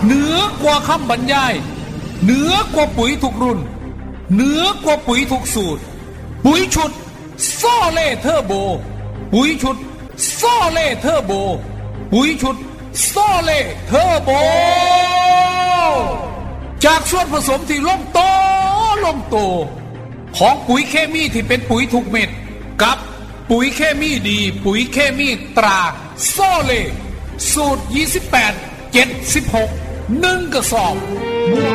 เหนือกว่าคำบรรยายเหนือกว่าปุ๋ยทุกรุ่นเหนือกว่าปุ๋ยทุกสูตรปุ๋ยชุดโซเล่เทอร์โบปุ๋ยชุดโซเล่เทอร์โบปุ๋ยชุดโซเล่เทอร์โบจากส่วนผสมที่ลงโตของปุ๋ยเคมีที่เป็นปุ๋ยถูกเม็ดกับปุ๋ยเคมีดีปุ๋ยเคมีตราโซเล่สูตร28 76 1 กระสอบ